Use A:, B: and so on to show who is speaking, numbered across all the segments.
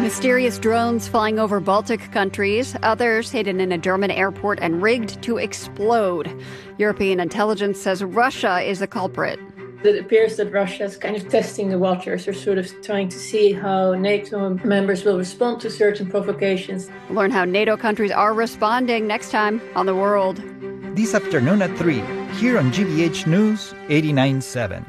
A: Mysterious drones flying over Baltic countries, others hidden in a German airport and rigged to explode. European intelligence says Russia is the culprit.
B: It appears that Russia is kind of testing the waters. They're sort of trying to see how NATO members will respond to certain provocations.
A: Learn how NATO countries are responding next time on The World.
C: This afternoon at 3, here on GBH News 89.7.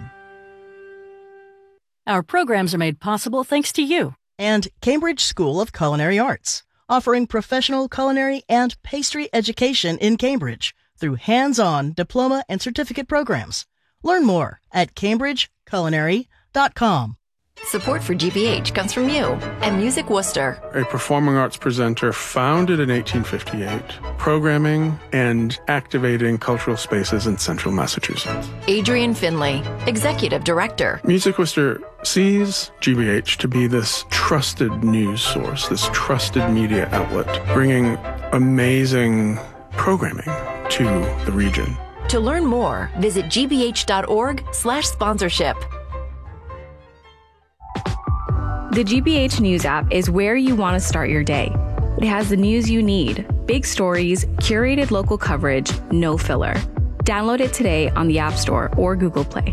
D: Our programs are made possible thanks to you.
E: And Cambridge School of Culinary Arts, offering professional culinary and pastry education in Cambridge through hands-on diploma and certificate programs. Learn more at cambridgeculinary.com.
F: Support for GBH comes from you and Music Worcester,
G: a performing arts presenter founded in 1858, programming and activating cultural spaces in central Massachusetts.
F: Adrian Finley, Executive Director.
G: Music Worcester sees GBH to be this trusted news source, this trusted media outlet, bringing amazing programming to the region.
F: To learn more, visit gbh.org/sponsorship.
H: The GBH News app is where you want to start your day. It has the news you need, big stories, curated local coverage, no filler. Download it today on the App Store or Google Play.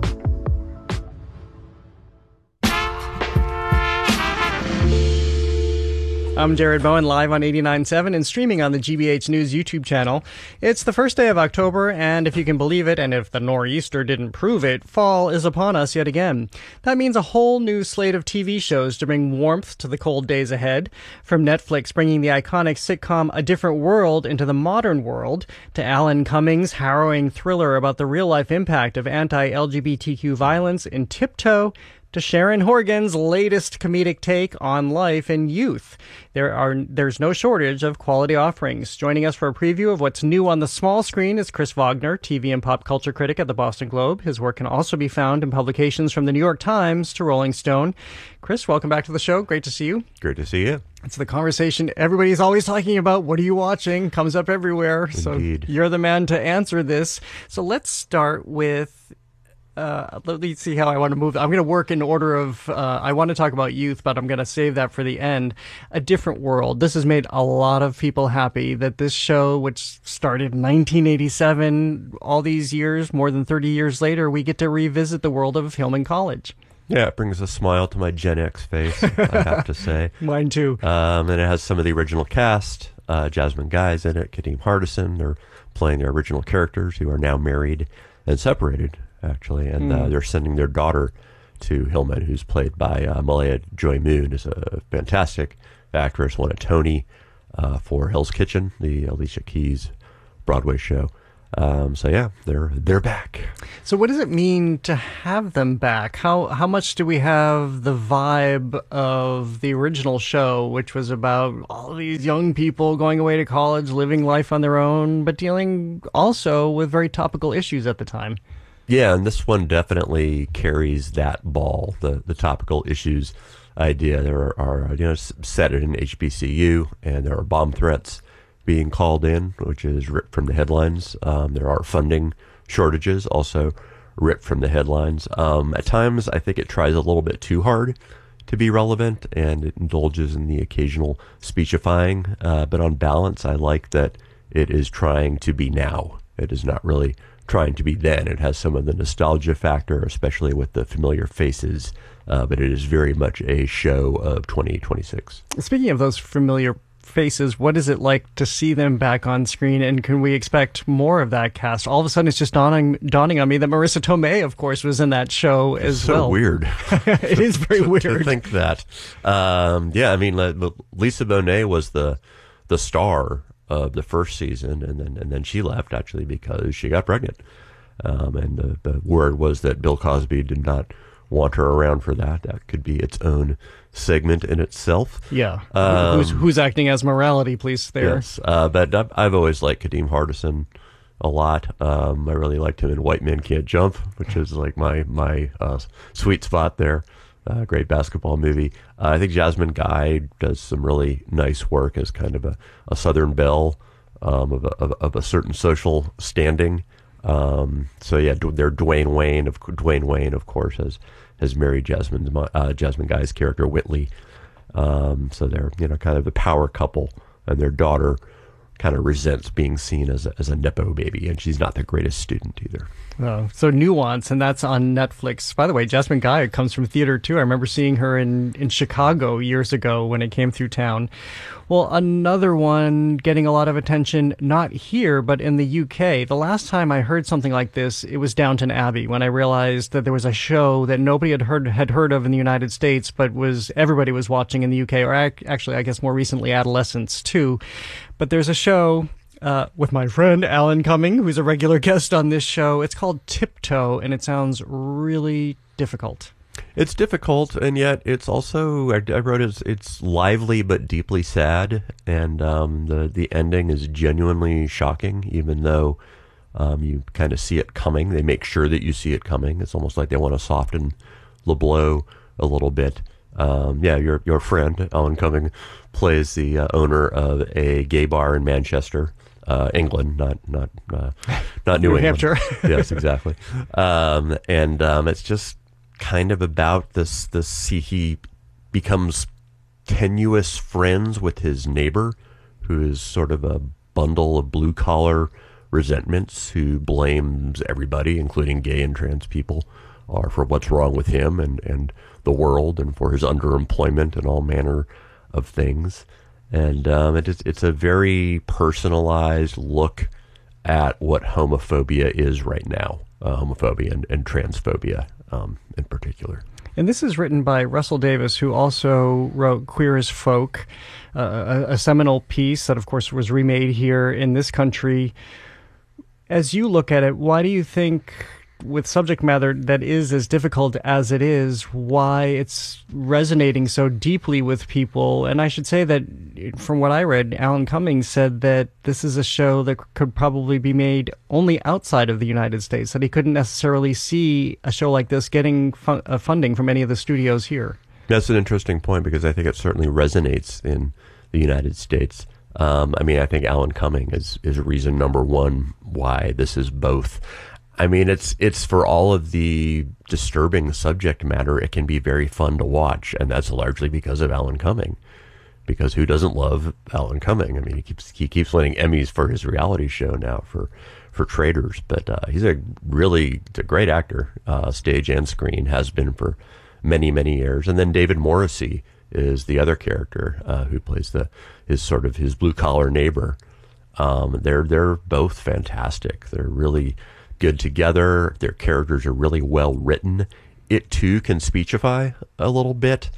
I: I'm Jared Bowen, live on 89.7 and streaming on the GBH News YouTube channel. It's the first day of October, and if you can believe it, and if the nor'easter didn't prove it, fall is upon us yet again. That means a whole new slate of TV shows to bring warmth to the cold days ahead. From Netflix bringing the iconic sitcom A Different World into the modern world, to Alan Cummings' harrowing thriller about the real-life impact of anti-LGBTQ violence in Tiptoe, to Sharon Horgan's latest comedic take on life and youth. There's no shortage of quality offerings. Joining us for a preview of what's new on the small screen is Chris Wagner, TV and pop culture critic at the Boston Globe. His work can also be found in publications from the New York Times to Rolling Stone. Chris, welcome back to the show. Great to see you.
J: Great to see you.
I: It's the conversation everybody's always talking about. What are you watching? Comes up everywhere.
J: Indeed.
I: So you're the man to answer this. So let's start with let me see how I want to move. I'm going to work in order of, I want to talk about youth, but I'm going to save that for the end. A Different World. This has made a lot of people happy that this show, which started in 1987, all these years, more than 30 years later, we get to revisit the world of Hillman College.
J: Yeah, it brings a smile to my Gen X face, I have to say.
I: Mine too.
J: And it has some of the original cast. Jasmine Guy's in it, Kadeem Hardison. They're playing their original characters who are now married and separated, actually, and they're sending their daughter to Hillman, who's played by Malaya Joy Moon, is a fantastic actress, won a Tony for Hell's Kitchen, the Alicia Keys Broadway show. So yeah, they're back.
I: So what does it mean to have them back? How much do we have the vibe of the original show, which was about all these young people going away to college, living life on their own, but dealing also with very topical issues at the time?
J: Yeah, and this one definitely carries that ball, the topical issues idea. There are set in HBCU, and there are bomb threats being called in, which is ripped from the headlines. There are funding shortages, also ripped from the headlines. At times, I think it tries a little bit too hard to be relevant, and it indulges in the occasional speechifying. But on balance, I like that it is trying to be now. It is not really trying to be then. It has some of the nostalgia factor, especially with the familiar faces, but it is very much a show of 2026.
I: Speaking of those familiar faces, what is it like to see them back on screen, and can we expect more of that cast? All of a sudden, it's just dawning on me that Marissa Tomei, of course, was in that show as well.
J: So weird.
I: It is very weird
J: to think that. Yeah, I mean, Lisa Bonet was the star of the first season, and then she left, actually, because she got pregnant. And the word was that Bill Cosby did not want her around for that. That could be its own segment in itself.
I: Yeah. Who's acting as morality police there?
J: Yes. But I've always liked Kadeem Hardison a lot. I really liked him in White Men Can't Jump, which is like my sweet spot there. Great basketball movie. I think Jasmine Guy does some really nice work as kind of a Southern belle of a certain social standing. So yeah, Dwayne Wayne, of course, has married Jasmine Guy's character Whitley. So they're, kind of the power couple, and their daughter kind of resents being seen as a Nepo baby, and she's not the greatest student either.
I: Oh, so Nuance, and that's on Netflix. By the way, Jasmine Guy comes from theater too. I remember seeing her in Chicago years ago when it came through town. Well, another one getting a lot of attention, not here, but in the UK. The last time I heard something like this, it was Downton Abbey, when I realized that there was a show that nobody had heard of in the United States, but everybody was watching in the UK, or actually, I guess more recently, adolescents too. But there's a show with my friend Alan Cumming, who's a regular guest on this show. It's called Tiptoe, and it sounds really difficult.
J: It's difficult, and yet it's also, I wrote it's lively but deeply sad, and the ending is genuinely shocking, even though you kind of see it coming. They make sure that you see it coming. It's almost like they want to soften the blow a little bit. Your friend Alan Cumming plays the owner of a gay bar in Manchester, England, not New England.
I: Hampshire.
J: Yes, exactly. It's just kind of about this. He becomes tenuous friends with his neighbor, who is sort of a bundle of blue collar resentments, who blames everybody, including gay and trans people, for what's wrong with him and the world, and for his underemployment and all manner of things. And it's a very personalized look at what homophobia is right now, homophobia and transphobia in particular.
I: And this is written by Russell Davis, who also wrote Queer as Folk, a seminal piece that, of course, was remade here in this country. As you look at it, why do you think, with subject matter that is as difficult as it is, why it's resonating so deeply with people? And I should say that, from what I read, Alan Cumming said that this is a show that could probably be made only outside of the United States, that he couldn't necessarily see a show like this getting funding from any of the studios here.
J: That's an interesting point, because I think it certainly resonates in the United States. I think Alan Cumming is reason number one why this is both. It's for all of the disturbing subject matter, it can be very fun to watch, and that's largely because of Alan Cumming. Because who doesn't love Alan Cumming? He keeps winning Emmys for his reality show now for Traitors, but he's a great actor, stage and screen, has been for many, many years. And then David Morrissey is the other character who plays his blue collar neighbor. They're both fantastic. They're really good together. Their characters are really well written. It too can speechify a little bit,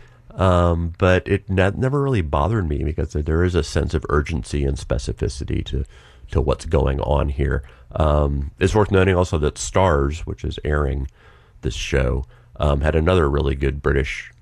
J: but it never really bothered me, because there is a sense of urgency and specificity to what's going on here. It's worth noting also that Starz, which is airing this show, had another really good British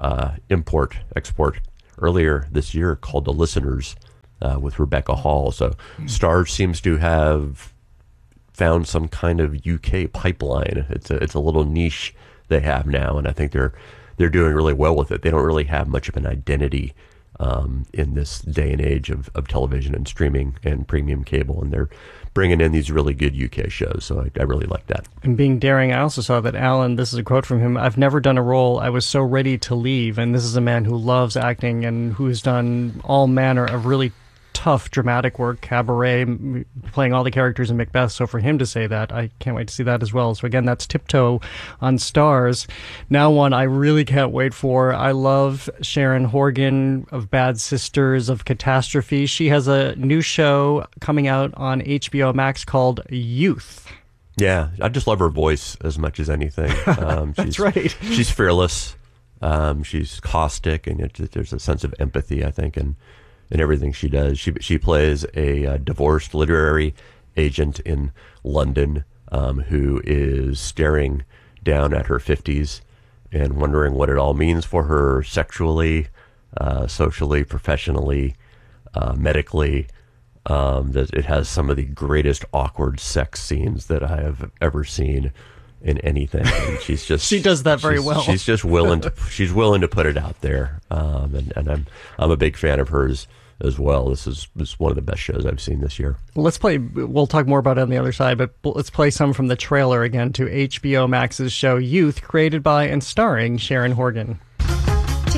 J: export earlier this year called The Listeners, with Rebecca Hall. So Starz seems to have found some kind of UK pipeline. It's a little niche they have now, and I think they're doing really well with it. They don't really have much of an identity in this day and age of television and streaming and premium cable, and they're bringing in these really good UK shows, so I really like that.
I: And being daring, I also saw that Alan, this is a quote from him, "I've never done a role I was so ready to leave," and this is a man who loves acting and who's done all manner of really tough dramatic work, Cabaret, playing all the characters in Macbeth. So for him to say that, I can't wait to see that as well. So again, that's Tiptoe on Starz. Now one I really can't wait for. I love Sharon Horgan of Bad Sisters, of Catastrophe. She has a new show coming out on HBO Max called Youth.
J: Yeah, I just love her voice as much as anything.
I: That's right.
J: She's fearless. She's caustic, and there's a sense of empathy, I think, in everything she does. She plays a divorced literary agent in London who is staring down at her 50s and wondering what it all means for her sexually, socially, professionally, medically. That it has some of the greatest awkward sex scenes that I have ever seen in anything. And she's just
I: she does that very well.
J: She's just willing to put it out there. And I'm a big fan of hers as well. This is one of the best shows I've seen this year.
I: We'll talk more about it on the other side, but let's play some from the trailer again to HBO Max's show Youth, created by and starring Sharon Horgan.
K: To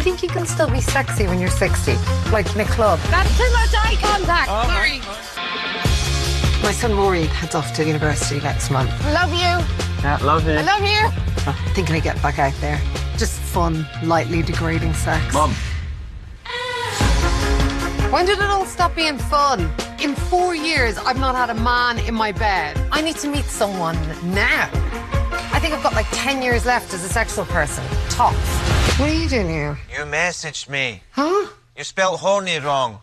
K: think you can still be sexy when you're 60? Like in a club?
L: That's too much eye contact. Sorry.
K: My son Rory heads off to university next month.
L: Love you.
M: Yeah, love you.
L: I love you.
K: Thinking of getting back out there. Just fun, lightly degrading sex.
M: Mum.
K: When did it all stop being fun? In 4 years, I've not had a man in my bed. I need to meet someone now. I think I've got like 10 years left as a sexual person. Tops. What are you doing here?
N: You messaged me.
K: Huh?
N: You spelled horny wrong.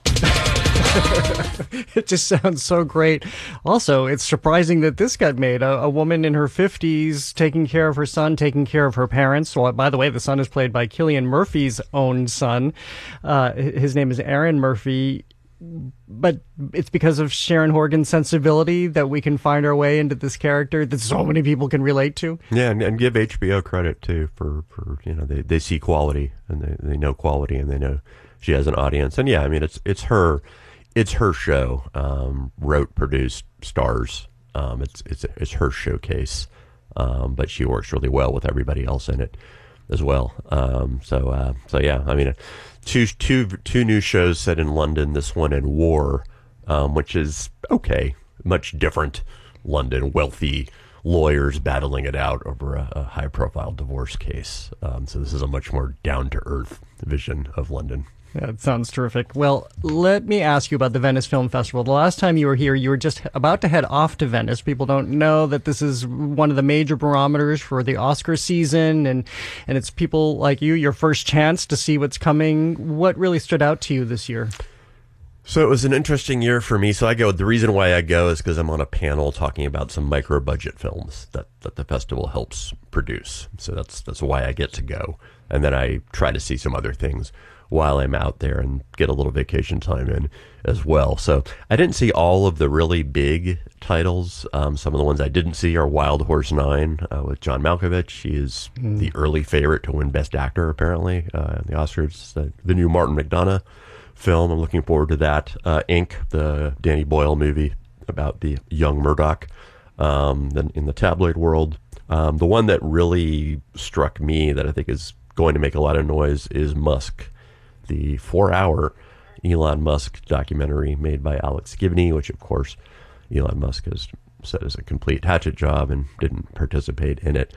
I: It just sounds so great. Also, it's surprising that this got made. A woman in her 50s taking care of her son, taking care of her parents. Well, by the way, the son is played by Cillian Murphy's own son. His name is Aaron Murphy. But it's because of Sharon Horgan's sensibility that we can find our way into this character that so many people can relate to.
J: Yeah, and give HBO credit, too, for they see quality, and they know quality, and they know she has an audience. And yeah, I mean, it's her show, wrote, produced, stars. It's her showcase, but she works really well with everybody else in it as well. So yeah, I mean, two new shows set in London. This one in War, which is okay, much different. London, wealthy lawyers battling it out over a high-profile divorce case. So this is a much more down-to-earth vision of London.
I: Yeah, it sounds terrific. Well, let me ask you about the Venice Film Festival. The last time you were here, you were just about to head off to Venice. People don't know that this is one of the major barometers for the Oscar season, and it's people like you, your first chance to see what's coming. What really stood out to you this year?
J: So it was an interesting year for me. So the reason why I go is because I'm on a panel talking about some micro-budget films that the festival helps produce. So that's why I get to go. And then I try to see some other things while I'm out there and get a little vacation time in as well. So I didn't see all of the really big titles. Some of the ones I didn't see are Wild Horse 9 with John Malkovich. He is the early favorite to win Best Actor, apparently, in the Oscars. The new Martin McDonagh film. I'm looking forward to that. Ink, the Danny Boyle movie about the young Murdoch in the tabloid world. The one that really struck me that I think is going to make a lot of noise is Musk, the 4-hour Elon Musk documentary made by Alex Gibney, which, of course, Elon Musk has said is a complete hatchet job and didn't participate in it.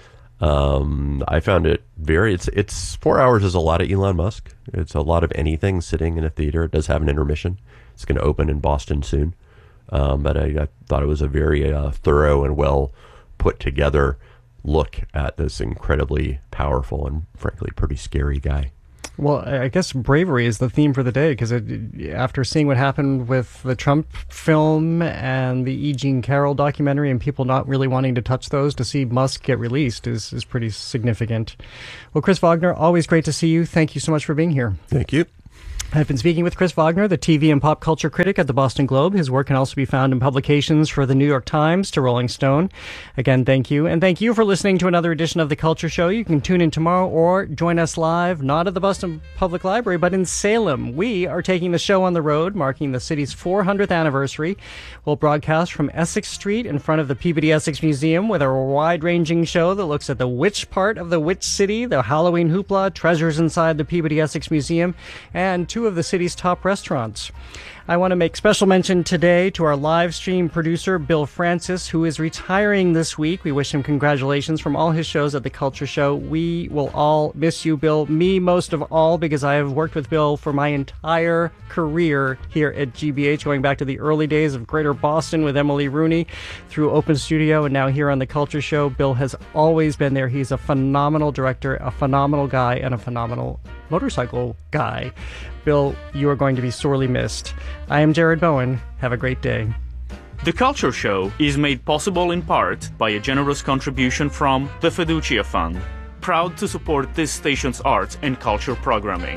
J: I found it it's 4 hours is a lot of Elon Musk. It's a lot of anything sitting in a theater. It does have an intermission. It's going to open in Boston soon. But I thought it was a very thorough and well put together look at this incredibly powerful and frankly pretty scary guy.
I: Well, I guess bravery is the theme for the day, because after seeing what happened with the Trump film and the E. Jean Carroll documentary and people not really wanting to touch those, to see Musk get released is pretty significant. Well, Chris Wagner, always great to see you. Thank you so much for being here.
J: Thank you.
I: I've been speaking with Chris Wagner, the TV and pop culture critic at the Boston Globe. His work can also be found in publications for the New York Times to Rolling Stone. Again, thank you. And thank you for listening to another edition of The Culture Show. You can tune in tomorrow or join us live, not at the Boston Public Library, but in Salem. We are taking the show on the road, marking the city's 400th anniversary. We'll broadcast from Essex Street in front of the Peabody Essex Museum with a wide-ranging show that looks at the witch part of the witch city, the Halloween hoopla, treasures inside the Peabody Essex Museum, and two of the city's top restaurants. I want to make special mention today to our live stream producer, Bill Francis, who is retiring this week. We wish him congratulations from all his shows at The Culture Show. We will all miss you, Bill. Me most of all, because I have worked with Bill for my entire career here at GBH, going back to the early days of Greater Boston with Emily Rooney through Open Studio and now here on The Culture Show. Bill has always been there. He's a phenomenal director, a phenomenal guy, and a phenomenal motorcycle guy. Bill, you are going to be sorely missed. I am Jared Bowen. Have a great day.
O: The Culture Show is made possible in part by a generous contribution from the Fiducia Fund, proud to support this station's arts and culture programming.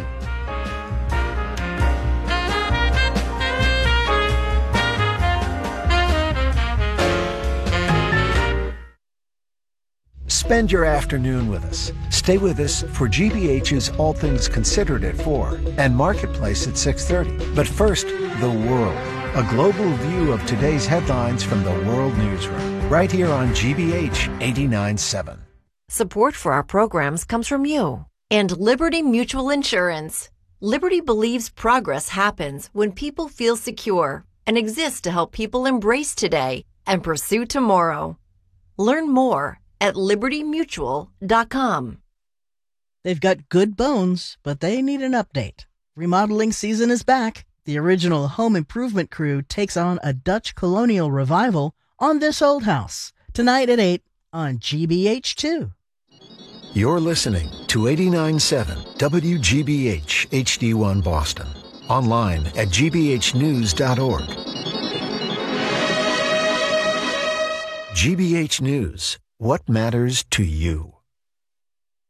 P: Spend your afternoon with us. Stay with us for GBH's All Things Considered at 4 and Marketplace at 6:30. But first, The World, a global view of today's headlines from the World Newsroom, right here on GBH 89.7.
F: Support for our programs comes from you. And Liberty Mutual Insurance. Liberty believes progress happens when people feel secure and exists to help people embrace today and pursue tomorrow. Learn more at libertymutual.com.
E: They've got good bones, but they need an update. Remodeling season is back. The original home improvement crew takes on a Dutch colonial revival on This Old House, tonight at 8 on GBH2.
P: You're listening to 89.7 WGBH HD1 Boston. Online at gbhnews.org. GBH News. What matters to you?